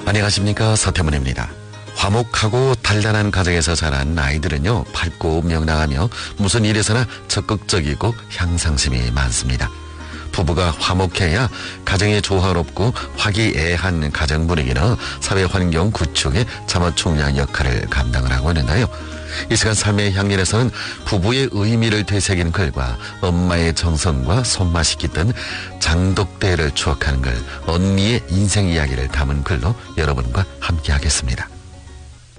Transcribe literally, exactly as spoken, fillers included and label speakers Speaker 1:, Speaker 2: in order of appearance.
Speaker 1: 안녕하십니까, 서태문입니다. 화목하고 단단한 가정에서 자란 아이들은요, 밝고 명랑하며 무슨 일에서나 적극적이고 향상심이 많습니다. 부부가 화목해야 가정이 조화롭고 화기애애한 가정 분위기나 사회 환경 구축의 자원총량 역할을 감당을 하고 있는데요. 이 시간 삶의 향연에서는 부부의 의미를 되새긴 글과 엄마의 정성과 손맛이 깃든 장독대를 추억하는 글, 언니의 인생 이야기를 담은 글로 여러분과 함께하겠습니다.